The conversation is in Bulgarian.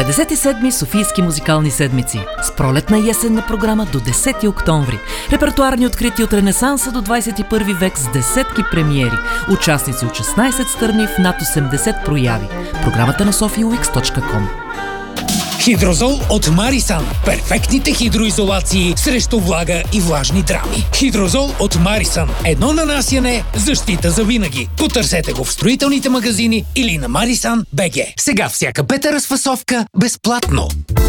57-ми Софийски музикални седмици с пролетна и есенна програма до 10 октомври. Репертуарни открити от Ренесанса до 21 век с десетки премиери. Участници от 16 страни в над 80 прояви. Програмата на sofiawix.com. Хидрозол от Марисан. Перфектните хидроизолации срещу влага и влажни драми. Хидрозол от Марисан. Едно нанасяне, защита за винаги. Потърсете го в строителните магазини или на Marisan.bg. Сега всяка пета разфасовка безплатно.